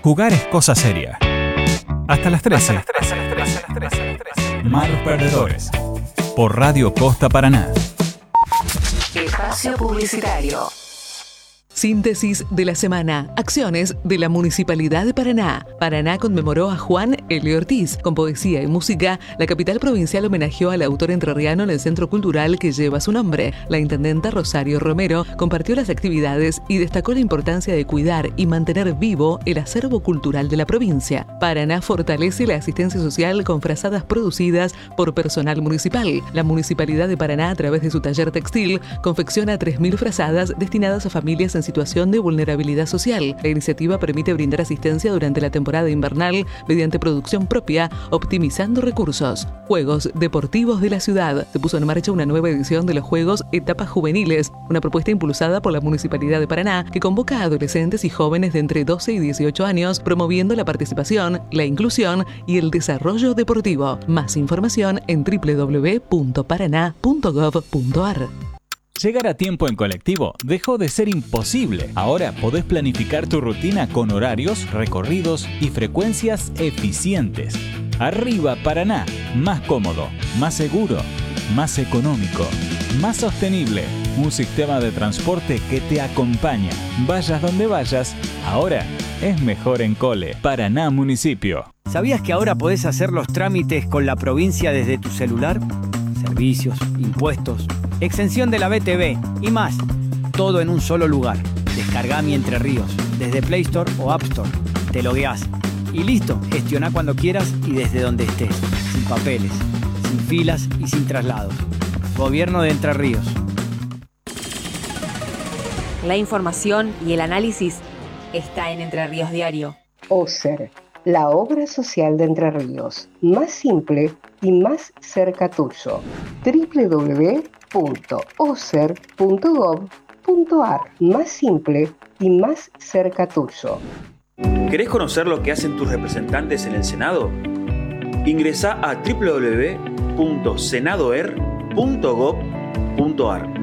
Jugar es cosa seria. Hasta las 13. Malos perdedores. Por Radio Costa Paraná. Espacio publicitario. Síntesis de la semana. Acciones de la Municipalidad de Paraná. Paraná conmemoró a Juan L. Ortiz. Con poesía y música, la capital provincial homenajeó al autor entrerriano en el centro cultural que lleva su nombre. La intendenta Rosario Romero compartió las actividades y destacó la importancia de cuidar y mantener vivo el acervo cultural de la provincia. Paraná fortalece la asistencia social con frazadas producidas por personal municipal. La Municipalidad de Paraná, a través de su taller textil, confecciona 3.000 frazadas destinadas a familias en situación de vulnerabilidad social. La iniciativa permite brindar asistencia durante la temporada invernal mediante producción propia, optimizando recursos. Juegos Deportivos de la Ciudad. Se puso en marcha una nueva edición de los Juegos Etapas Juveniles, una propuesta impulsada por la Municipalidad de Paraná que convoca a adolescentes y jóvenes de entre 12 y 18 años, promoviendo la participación, la inclusión y el desarrollo deportivo. Más información en www.paraná.gov.ar. Llegar a tiempo en colectivo dejó de ser imposible. Ahora podés planificar tu rutina con horarios, recorridos y frecuencias eficientes. Arriba Paraná, más cómodo, más seguro, más económico, más sostenible. Un sistema de transporte que te acompaña. Vayas donde vayas, ahora es mejor en Cole. Paraná Municipio. ¿Sabías que ahora podés hacer los trámites con la provincia desde tu celular? Servicios, impuestos, exención de la BTV y más. Todo en un solo lugar. Descargá Mi Entre Ríos desde Play Store o App Store. Te logueás y listo. Gestioná cuando quieras y desde donde estés. Sin papeles, sin filas y sin traslados. Gobierno de Entre Ríos. La información y el análisis está en Entre Ríos Diario. OSER, la obra social de Entre Ríos, más simple y más cerca tuyo. www.oser.gov.ar. Más simple y más cerca tuyo. ¿Querés conocer lo que hacen tus representantes en el Senado? Ingresá a www.senadoer.gov.ar.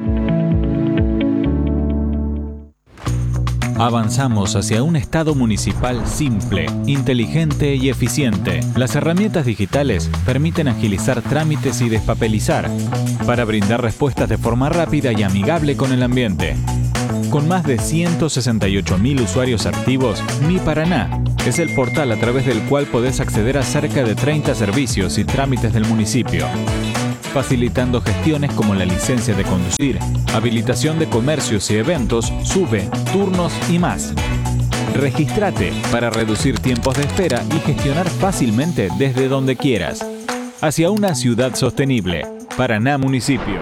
Avanzamos hacia un Estado municipal simple, inteligente y eficiente. Las herramientas digitales permiten agilizar trámites y despapelizar para brindar respuestas de forma rápida y amigable con el ambiente. Con más de 168.000 usuarios activos, Mi Paraná es el portal a través del cual podés acceder a cerca de 30 servicios y trámites del municipio, facilitando gestiones como la licencia de conducir, habilitación de comercios y eventos, SUBE, turnos y más. Regístrate para reducir tiempos de espera y gestionar fácilmente desde donde quieras. Hacia una ciudad sostenible. Paraná Municipio.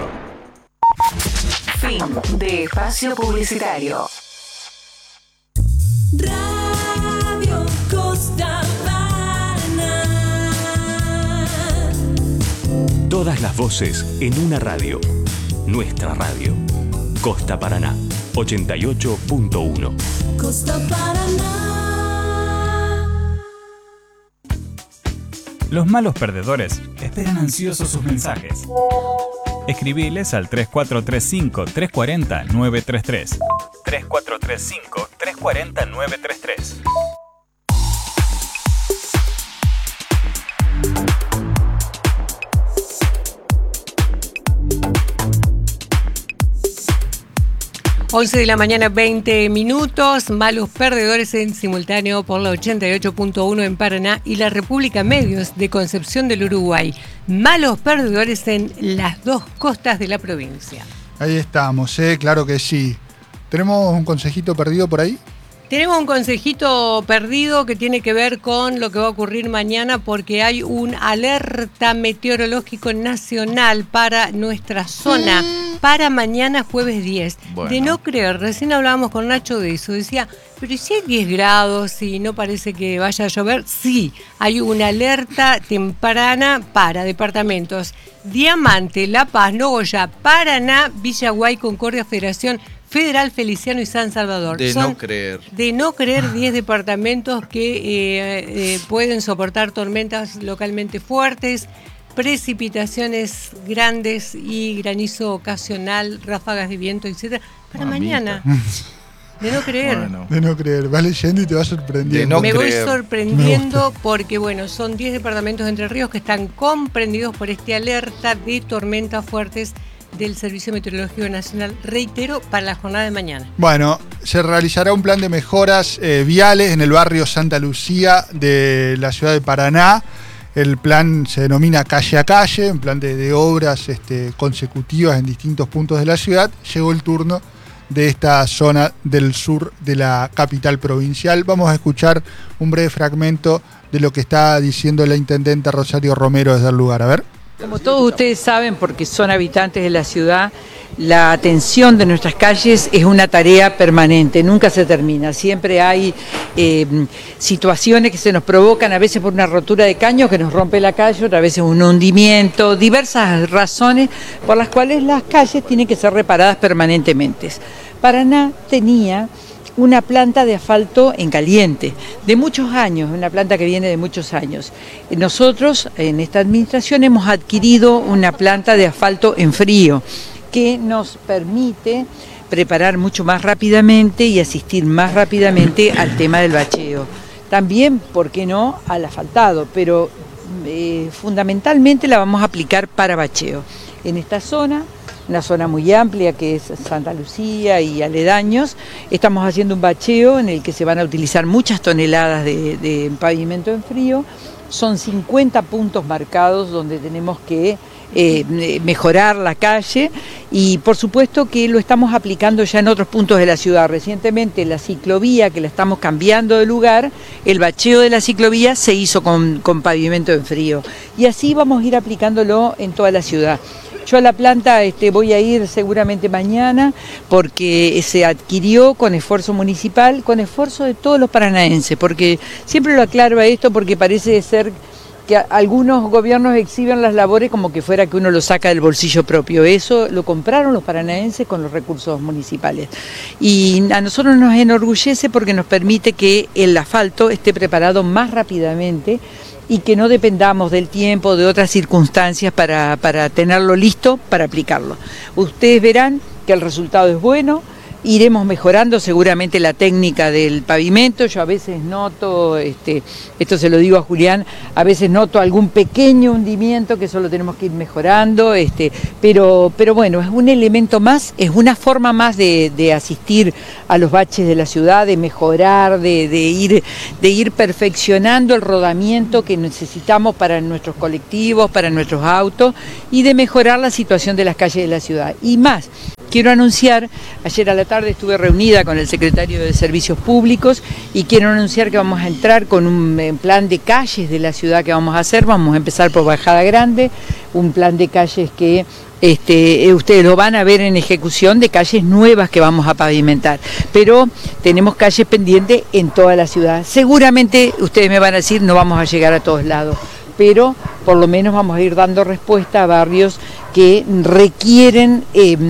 Fin de espacio publicitario. Radio Costa Paraná. Todas las voces en una radio. Nuestra radio. Costa Paraná, 88.1. Costa Paraná. Los malos perdedores esperan ansiosos sus mensajes. Escribiles al 3435-340-933. 3435-340-933. Once de la mañana, 20 minutos. Malos perdedores en simultáneo por la 88.1 en Paraná y la República Medios de Concepción del Uruguay. Malos perdedores en las dos costas de la provincia. Ahí estamos, claro que sí. ¿Tenemos un consejito perdido por ahí? Tenemos un consejito perdido que tiene que ver con lo que va a ocurrir mañana porque hay un alerta meteorológico nacional para nuestra zona para mañana jueves 10. Bueno. De no creer, recién hablábamos con Nacho de eso, decía, pero si hay 10 grados y no parece que vaya a llover, sí, hay una alerta temprana para departamentos Diamante, La Paz, Nogoyá, Paraná, Villaguay, Concordia, Federación Federal, Feliciano y San Salvador. De no creer. De no creer 10 departamentos que pueden soportar tormentas localmente fuertes, precipitaciones grandes y granizo ocasional, ráfagas de viento, etc. Para mañana. De no creer. Bueno. De no creer, vas leyendo y te vas sorprendiendo. No Me voy creer. sorprendiendo porque, bueno, son 10 departamentos de Entre Ríos que están comprendidos por este alerta de tormentas fuertes del Servicio Meteorológico Nacional, reitero, para la jornada de mañana. Bueno, se realizará un plan de mejoras viales en el barrio Santa Lucía de la ciudad de Paraná. El plan se denomina Calle a Calle, un plan de obras consecutivas en distintos puntos de la ciudad. Llegó el turno de esta zona del sur de la capital provincial. Vamos a escuchar un breve fragmento de lo que está diciendo la intendenta Rosario Romero desde el lugar. A ver. Como todos ustedes saben, porque son habitantes de la ciudad, la atención de nuestras calles es una tarea permanente, nunca se termina. Siempre hay situaciones que se nos provocan, a veces por una rotura de caño que nos rompe la calle, otras veces un hundimiento, diversas razones por las cuales las calles tienen que ser reparadas permanentemente. Paraná tenía una planta de asfalto en caliente, de muchos años, una planta que viene de muchos años. Nosotros, en esta administración, hemos adquirido una planta de asfalto en frío, que nos permite preparar mucho más rápidamente y asistir más rápidamente al tema del bacheo. También, ¿por qué no?, al asfaltado, pero fundamentalmente la vamos a aplicar para bacheo. En esta zona, una zona muy amplia que es Santa Lucía y aledaños, estamos haciendo un bacheo en el que se van a utilizar muchas toneladas de pavimento en frío. Son 50 puntos marcados donde tenemos que mejorar la calle y por supuesto que lo estamos aplicando ya en otros puntos de la ciudad. Recientemente la ciclovía, que la estamos cambiando de lugar, el bacheo de la ciclovía se hizo con pavimento en frío y así vamos a ir aplicándolo en toda la ciudad. Yo a la planta voy a ir seguramente mañana porque se adquirió con esfuerzo municipal, con esfuerzo de todos los paranaenses, porque siempre lo aclaro a esto porque parece ser que algunos gobiernos exhiben las labores como que fuera que uno lo saca del bolsillo propio. Eso lo compraron los paranaenses con los recursos municipales. Y a nosotros nos enorgullece porque nos permite que el asfalto esté preparado más rápidamente y que no dependamos del tiempo, de otras circunstancias para tenerlo listo, para aplicarlo. Ustedes verán que el resultado es bueno. Iremos mejorando seguramente la técnica del pavimento. Yo a veces noto, esto se lo digo a Julián, a veces noto algún pequeño hundimiento que solo tenemos que ir mejorando, pero bueno, es un elemento más, es una forma más de asistir a los baches de la ciudad, de mejorar, de ir perfeccionando el rodamiento que necesitamos para nuestros colectivos, para nuestros autos y de mejorar la situación de las calles de la ciudad. Y más, quiero anunciar, ayer a la tarde estuve reunida con el secretario de Servicios Públicos y quiero anunciar que vamos a entrar con un plan de calles de la ciudad que vamos a hacer. Vamos a empezar por Bajada Grande, un plan de calles que ustedes lo van a ver en ejecución, de calles nuevas que vamos a pavimentar, pero tenemos calles pendientes en toda la ciudad. Seguramente ustedes me van a decir no vamos a llegar a todos lados, pero por lo menos vamos a ir dando respuesta a barrios que requieren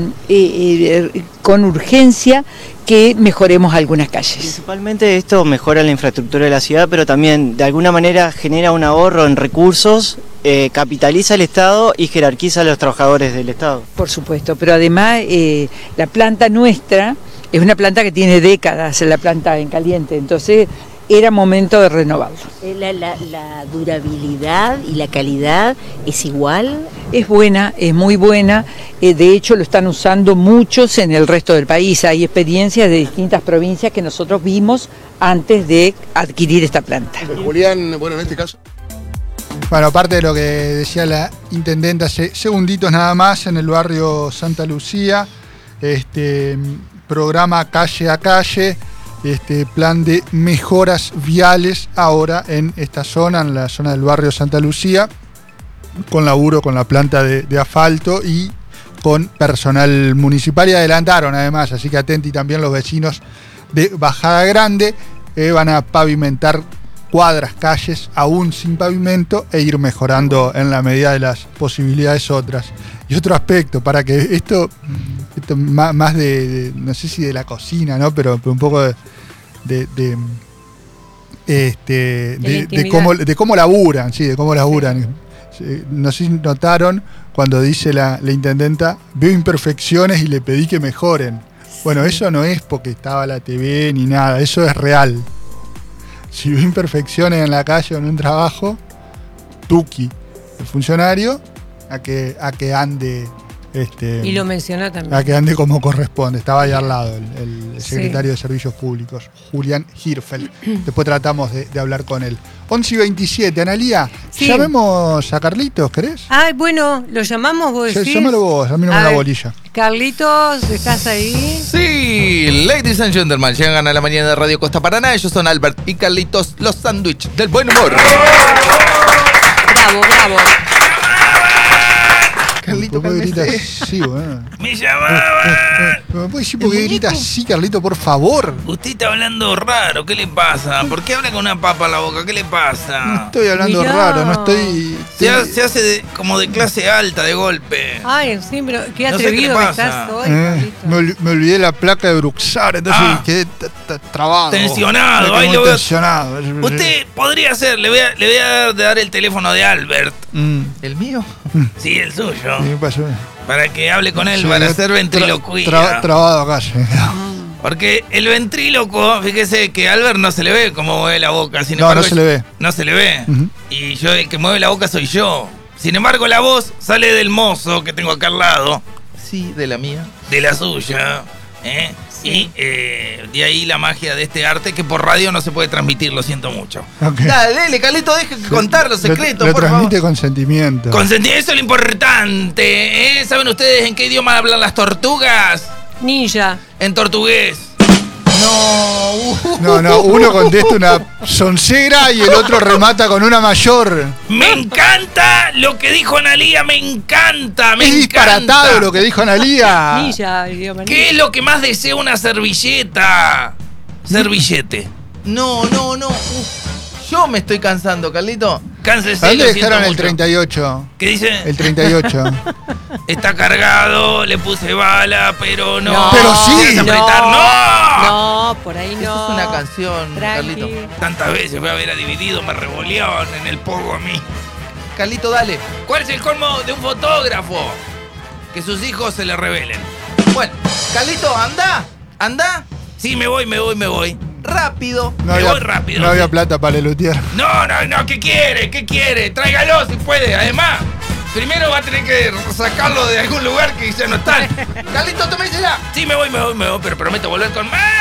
con urgencia que mejoremos algunas calles. Principalmente esto mejora la infraestructura de la ciudad, pero también de alguna manera genera un ahorro en recursos, capitaliza el Estado y jerarquiza a los trabajadores del Estado. Por supuesto, pero además la planta nuestra es una planta que tiene décadas, la planta en caliente, entonces era momento de renovarlo. ¿La durabilidad y la calidad es igual? Es buena, es muy buena, de hecho lo están usando muchos en el resto del país. Hay experiencias de distintas provincias que nosotros vimos antes de adquirir esta planta. Julián, bueno, en este caso... Bueno, aparte de lo que decía la intendenta, hace segunditos nada más en el barrio Santa Lucía, programa Calle a Calle, plan de mejoras viales ahora en esta zona, en la zona del barrio Santa Lucía, con laburo con la planta de asfalto y con personal municipal, y adelantaron además, así que atenti también los vecinos de Bajada Grande, van a pavimentar cuadras, calles aún sin pavimento e ir mejorando en la medida de las posibilidades otras. Y otro aspecto, para que esto más de no sé si de la cocina, ¿no? Pero un poco de cómo laburan, sí, de cómo laburan. No sé si notaron cuando dice la intendenta, veo imperfecciones y le pedí que mejoren. Bueno, eso no es porque estaba la TV ni nada, eso es real. Si ve imperfecciones en la calle o en un trabajo, tuki, el funcionario, a que ande. Y lo mencionó también. A que ande como corresponde. Estaba ahí al lado el secretario de Servicios Públicos, Julián Hirfeld. Después tratamos de hablar con él. 11:27, Analía, Sí. llamemos a Carlitos, ¿querés? Ay, bueno, ¿lo llamamos vos? decís? Llámalo vos, a mí no me A da ver, bolilla. Carlitos, ¿estás ahí? Sí, ladies and gentlemen, llegan a la mañana de Radio Costa Paraná. Ellos son Albert y Carlitos, los sándwiches del buen humor. Bravo, bravo. Carlito, ¿por qué gritas así, weón? ¡Me llamaban! ¿Me puede decir por qué gritas así, Carlito, por favor? Usted está hablando raro, ¿qué le pasa? ¿Por qué habla con una papa en la boca? ¿Qué le pasa? No estoy hablando raro, no estoy... Se hace como de clase alta de golpe. Ay, sí, pero qué No sé qué atrevido le que pasa. estás hoy, Carlitos. Me olvidé la placa de Bruxar, entonces quedé trabado. Tensionado, Me ahí quedé lo muy veo. tensionado. Usted podría ser, le voy a dar el teléfono de Albert. ¿El mío? Sí, el suyo. ¿Qué pasó? Para que hable con él, Sí, para hacer ventriloquía. Trabado acá, sí. Porque el ventríloco, fíjese que a Albert no se le ve cómo mueve la boca. Sin No, embargo, no se le ve. No se le ve. Ujú. Y yo, el que mueve la boca soy yo. Sin embargo, la voz sale del mozo que tengo acá al lado. Sí, de la mía. De la suya. Y de ahí la magia de este arte que por radio no se puede transmitir, lo siento mucho. Okay. Dale, Carlito, deje que contar los secretos, Lo por transmite favor. con sentimiento. Eso es lo importante, ¿eh? ¿Saben ustedes en qué idioma hablan las tortugas? Ninja. En portugués. No, uno contesta una soncera y el otro remata con una mayor. Me encanta lo que dijo Analía, me encanta, me Es encanta. disparatado lo que dijo Analía. Ninja, idioma ninja. ¿Qué es lo que más desea una servilleta? Servillete. No. Yo me estoy cansando, Carlito. Cánsese, ¿A dónde lo siento dejaron el mucho. 38? ¿Qué dice? El 38. Está cargado, le puse bala, pero no. No, pero sí. ¿Quieres apretar? ¡No! No, por ahí no. Eso es una canción, Tranqui. Carlito. Tantas veces voy a ver a Dividido, me revoleaban en el pogo a mí. Carlito, dale. ¿Cuál es el colmo de un fotógrafo? Que sus hijos se le revelen. Bueno, Carlito, anda. Sí, me voy. Rápido. No Me había, voy rápido, no había sí. plata para Lelutier. No, ¿qué quiere? Tráigalo si puede. Además, primero va a tener que sacarlo de algún lugar que ya no está. Carlito, tómesela. Sí, me voy, pero prometo volver con más.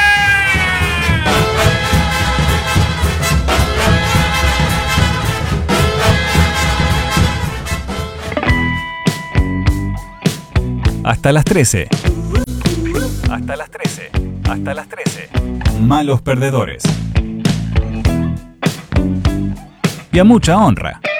Hasta las 13. Hasta las 13. Hasta las 13. Malos perdedores. Y a mucha honra.